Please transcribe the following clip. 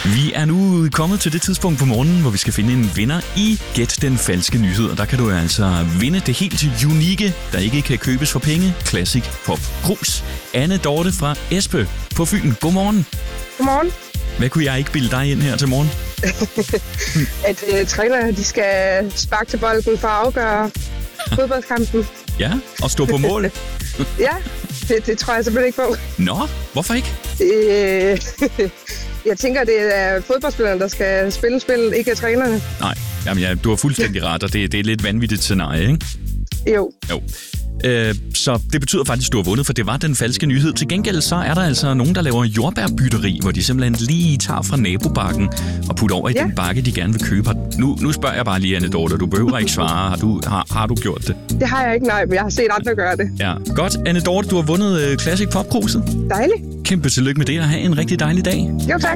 Vi er nu kommet til det tidspunkt på morgenen, hvor vi skal finde en vinder i Gæt den falske nyhed. Og der kan du altså vinde det helt unikke, der ikke kan købes for penge, Classic Pop Krus. Anne Dorte fra Espe på Fyn. Godmorgen. Godmorgen. Hvad kunne jeg ikke bilde dig ind her til morgen? At trænerne, de skal sparke til bolden for at afgøre fodboldkampen. Ja, og stå på mål. Ja, det tror jeg simpelthen ikke på. Nå, hvorfor ikke? Jeg tænker, det er fodboldspillerne, der skal spille spillet, ikke trænerne. Nej, jamen, ja, du har fuldstændig ret, og det er et lidt vanvittigt scenarie, ikke? Jo. Så det betyder faktisk, at du har vundet, for det var den falske nyhed. Til gengæld så er der altså nogen, der laver jordbærbytteri, hvor de simpelthen lige tager fra nabobakken og putter over i den bakke, de gerne vil købe. Nu spørger jeg bare lige, Anne Dorte, du behøver ikke svare. Har du gjort det? Det har jeg ikke, nej, men jeg har set andre gøre det. Ja, godt. Anne Dorte, du har vundet Classic Pop Kruset. Dejligt. Kæmpe tillykke med det, og have en rigtig dejlig dag. Jo, tak.